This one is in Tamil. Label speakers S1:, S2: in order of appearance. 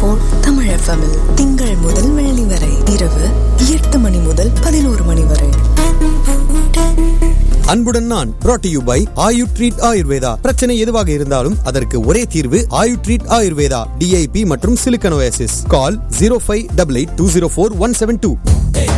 S1: 102.4 தமிழ் எஃப்எம்மில் திங்கள் முதல் வெள்ளி வரை இரவு 8 மணி முதல் 11 மணி வரை.
S2: அன்புடன் நான் brought to you by Ayu treat Ayurveda. பிரச்சனை எதுவாக இருந்தாலும் அதற்கு ஒரே தீர்வு ஆயு ட்ரீட் ஆயுர்வேதா. DIP மற்றும் சிலிக்கன் ஓஎஸ்எஸ். கால் 0588204172.